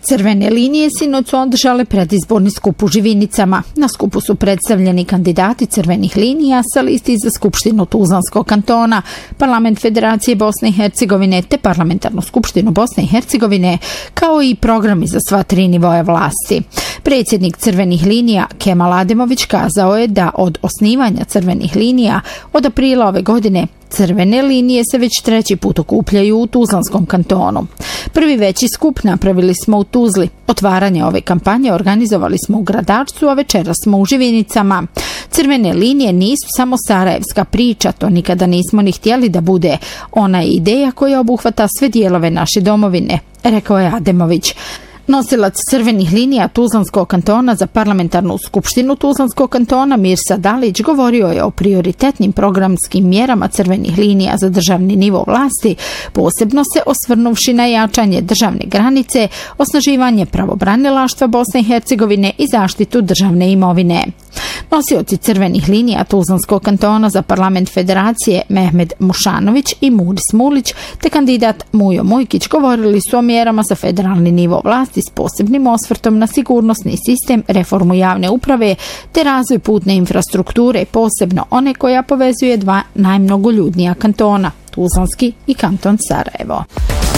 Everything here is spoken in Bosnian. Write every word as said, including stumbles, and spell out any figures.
Crvene linije sinoć su održale predizborni skup u Živinicama. Na skupu su predstavljeni kandidati crvenih linija sa listi za Skupštinu Tuzlanskog kantona, Parlament Federacije Bosne i Hercegovine te Parlamentarnu skupštinu Bosne i Hercegovine, kao i programi za sva tri nivoja vlasti. Predsjednik crvenih linija Kemal Ademović kazao je da od osnivanja crvenih linija od aprila ove godine crvene linije se već treći put okupljaju u Tuzlanskom kantonu. Prvi veći skup napravili smo u Tuzli. Otvaranje ove kampanje organizovali smo u Gradačcu, a večeras smo u Živinicama. Crvene linije nisu samo sarajevska priča, to nikada nismo ni htjeli da bude. Ona je ideja koja obuhvata sve dijelove naše domovine, rekao je Ademović. Nosilac crvenih linija Tuzlanskog kantona za Parlamentarnu skupštinu Tuzlanskog kantona Mirsa Dalić govorio je o prioritetnim programskim mjerama crvenih linija za državni nivo vlasti, posebno se osvrnuvši na jačanje državne granice, osnaživanje pravobranilaštva Bosne i Hercegovine i zaštitu državne imovine. Nosioci crvenih linija Tuzlanskog kantona za Parlament Federacije Mehmed Mušanović i Muris Mulić te kandidat Mujo Mujkić govorili su o mjerama za federalni nivo vlasti s posebnim osvrtom na sigurnosni sistem, reformu javne uprave te razvoj putne infrastrukture, posebno one koja povezuje dva najmnogoljudnija kantona, Tuzlanski i kanton Sarajevo.